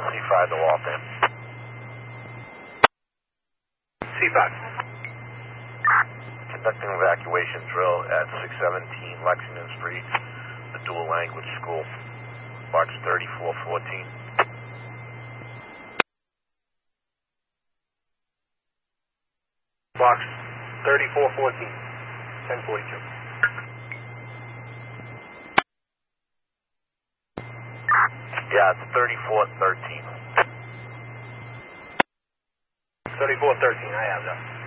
C5 to Waltham. C5. Conducting evacuation drill at 617 Lexington Street, the dual language school. Box 3414. Box 3414, 1042. Yeah, it's 3413. 3413, I have that.